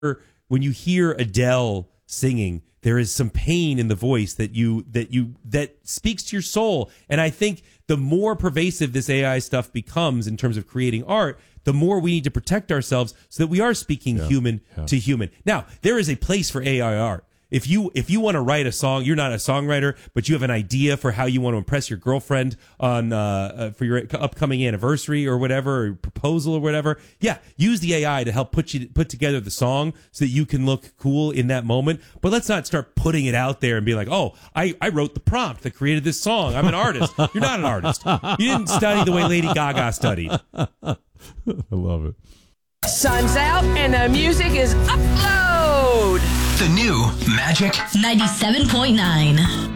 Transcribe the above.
when you hear Adele singing, there is some pain in the voice that speaks to your soul. And I think the more pervasive this AI stuff becomes in terms of creating art, the more we need to protect ourselves so that we are speaking human to human. Now, there is a place for AI art. If you want to write a song, you're not a songwriter, but you have an idea for how you want to impress your girlfriend on for your upcoming anniversary or whatever, or proposal or whatever. Yeah, use the AI to help put together the song so that you can look cool in that moment. But let's not start putting it out there and be like, oh, I wrote the prompt that created this song. I'm an artist. You're not an artist. You didn't study the way Lady Gaga studied. I love it. Sun's out and the music is upload. The new Magic 97.9.